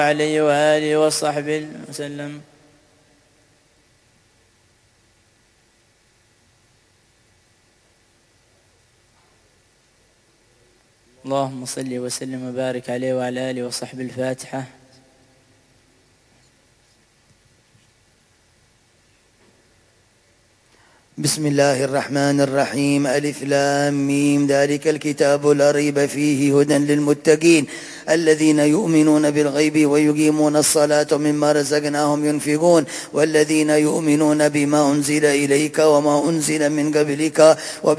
عليه وآله وصحبه وسلم. اللهم صل وسلم وبارك عليه وعلى آله وصحبه. الفاتحة. بسم الله الرحمن الرحيم. ألف لام ميم. ذلك الكتاب لا ريب فيه هدى للمتقين الذين يؤمنون بالغيب ويقيمون الصلاة ومما رزقناهم ينفقون والذين يؤمنون بما أنزل إليك وما أنزل من قبلك